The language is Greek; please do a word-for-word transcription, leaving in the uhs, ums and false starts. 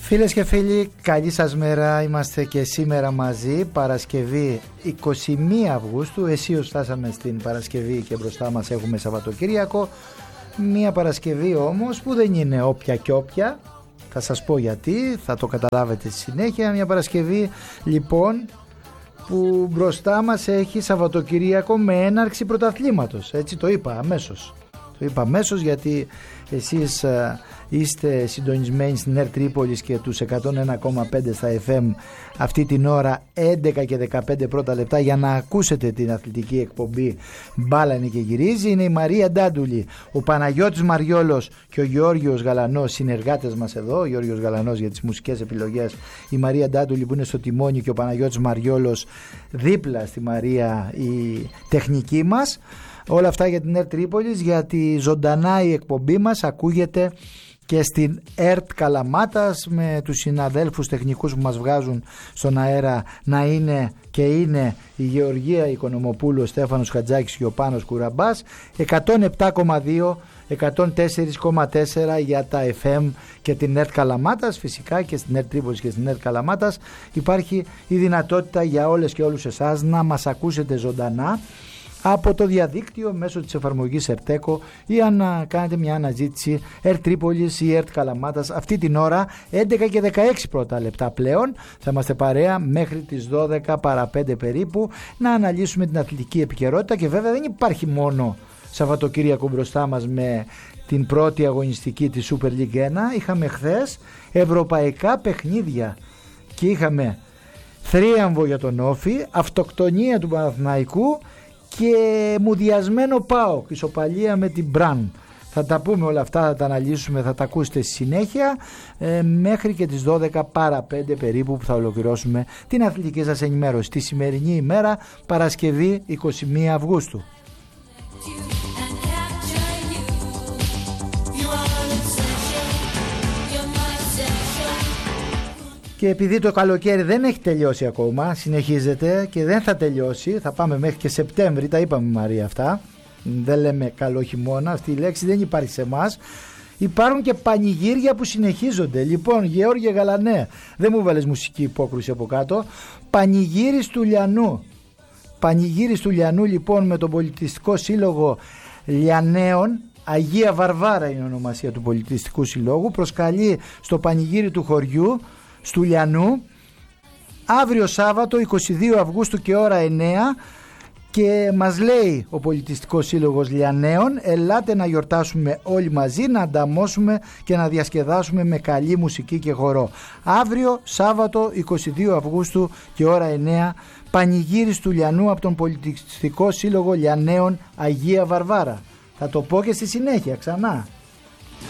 Φίλες και φίλοι, καλή σας μέρα. Είμαστε και σήμερα μαζί, Παρασκευή είκοσι μία Αυγούστου. Εσείως φτάσαμε στην Παρασκευή και μπροστά μας έχουμε Σαββατοκύριακο. Μια Παρασκευή όμως που δεν είναι όποια και όποια. Θα σας πω γιατί, θα το καταλάβετε στη συνέχεια. Μια Παρασκευή λοιπόν που μπροστά μας έχει Σαββατοκύριακο με έναρξη πρωταθλήματος. Έτσι το είπα αμέσως. Το είπα αμέσως γιατί εσείς α, είστε συντονισμένοι στην ΕΡΤ Τρίπολης και τους εκατόν ένα κόμμα πέντε στα εφ εμ αυτή την ώρα έντεκα και δεκαπέντε πρώτα λεπτά για να ακούσετε την αθλητική εκπομπή Μπάλανε και γυρίζει. Είναι η Μαρία Ντάντουλη, ο Παναγιώτης Μαριόλος και ο Γεώργιος Γαλανός, συνεργάτες μας εδώ. Ο Γεώργιος Γαλανός για τις μουσικές επιλογές, η Μαρία Ντάντουλη που είναι στο τιμόνι και ο Παναγιώτης Μαριόλος δίπλα στη Μαρία, η τεχνική μας. Όλα αυτά για την ΕΡΤ Τρίπολης, γιατί ζωντανά η εκπομπή μας ακούγεται και στην ΕΡΤ Καλαμάτας με τους συναδέλφους τεχνικούς που μας βγάζουν στον αέρα να είναι και είναι η Γεωργία Οικονομοπούλου, ο Στέφανος Χατζάκης και ο Πάνος Κουραμπάς. εκατόν επτά κόμμα δύο, εκατόν τέσσερα κόμμα τέσσερα για τα εφ εμ και την ΕΡΤ Καλαμάτας. Φυσικά και στην ΕΡΤ Τρίπολης και στην ΕΡΤ Καλαμάτας υπάρχει η δυνατότητα για όλες και όλους εσάς να μας ακούσετε ζωντανά από το διαδίκτυο μέσω της εφαρμογής Ερτέκο ή αν κάνετε μια αναζήτηση ΕΡΤ Τρίπολης ή ΕΡΤ Καλαμάτας. Αυτή την ώρα έντεκα και δεκαέξι πρώτα λεπτά πλέον θα είμαστε παρέα μέχρι τις δώδεκα παρά πέντε περίπου να αναλύσουμε την αθλητική επικαιρότητα. Και βέβαια δεν υπάρχει μόνο Σαββατοκύριακο μπροστά μας με την πρώτη αγωνιστική της Super League ένα. Είχαμε χθες ευρωπαϊκά παιχνίδια και είχαμε θρίαμβο για τον Όφη, αυτοκτονία του Παναθηναϊκού και μουδιασμένο ΠΑΟΚ, ισοπαλία με την Μπραν. Θα τα πούμε όλα αυτά, θα τα αναλύσουμε, θα τα ακούσετε στη συνέχεια ε, μέχρι και τις δώδεκα παρά πέντε περίπου που θα ολοκληρώσουμε την αθλητική σας ενημέρωση τη σημερινή ημέρα, Παρασκευή είκοσι μία Αυγούστου. Και επειδή το καλοκαίρι δεν έχει τελειώσει ακόμα, συνεχίζεται και δεν θα τελειώσει, θα πάμε μέχρι και Σεπτέμβρη, τα είπαμε Μαρία αυτά, δεν λέμε καλό χειμώνα, αυτή η λέξη δεν υπάρχει σε εμάς. Υπάρχουν και πανηγύρια που συνεχίζονται. Λοιπόν, Γεώργιε Γαλανέ, δεν μου βάλες μουσική υπόκρουση από κάτω. Πανηγύρι του Λιανού. Πανηγύρι του Λιανού λοιπόν με τον Πολιτιστικό Σύλλογο Λιανέων. Αγία Βαρβάρα είναι η ονομασία του Πολιτιστικού Συλλόγου. Προσκαλεί στο πανηγύρι του χωριού του Λιανού αύριο Σάββατο είκοσι δύο Αυγούστου και ώρα εννέα, και μας λέει ο Πολιτιστικός Σύλλογος Λιανέων, ελάτε να γιορτάσουμε όλοι μαζί, να ανταμώσουμε και να διασκεδάσουμε με καλή μουσική και χορό. Αύριο Σάββατο είκοσι δύο Αυγούστου και ώρα εννέα, πανηγύρις του Λιανού από τον Πολιτιστικό Σύλλογο Λιανέων Αγία Βαρβάρα. Θα το πω και στη συνέχεια ξανά.